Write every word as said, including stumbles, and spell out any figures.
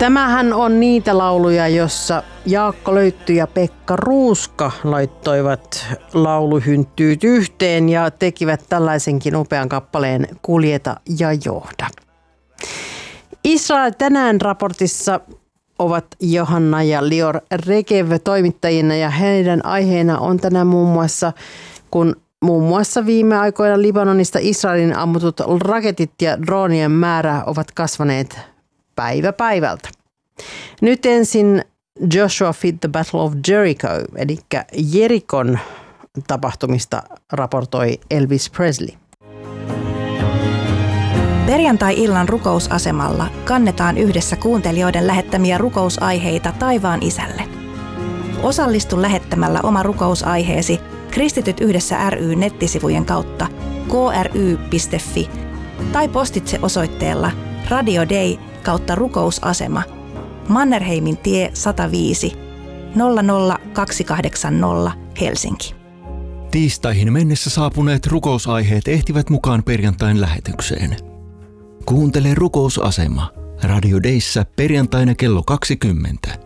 Tämähän on niitä lauluja, jossa Jaakko Löytty ja Pekka Ruuska laittoivat lauluhynttyyt yhteen ja tekivät tällaisenkin upean kappaleen Kuljeta ja johda. Israel tänään -raportissa ovat Johanna ja Lior Regev toimittajina ja heidän aiheena on tänään muun muassa, kun muun muassa viime aikoina Libanonista Israelin ammutut raketit ja droonien määrä ovat kasvaneet päivä päivältä. Nyt ensin Joshua Fit the Battle of Jericho, eli Jerikon tapahtumista raportoi Elvis Presley. Perjantai-illan rukousasemalla kannetaan yhdessä kuuntelijoiden lähettämiä rukousaiheita taivaan Isälle. Osallistu lähettämällä oma rukousaiheesi Kristityt yhdessä ry nettisivujen kautta k r y piste f i tai postitse osoitteella Radio Day kautta rukousasema Mannerheimin tie sata viisi nolla nolla kaksi kahdeksan nolla Helsinki. Tiistaihin mennessä saapuneet rukousaiheet ehtivät mukaan perjantain lähetykseen. Kuuntele rukousasema Radio Dayssä perjantaina kello kaksikymmentä.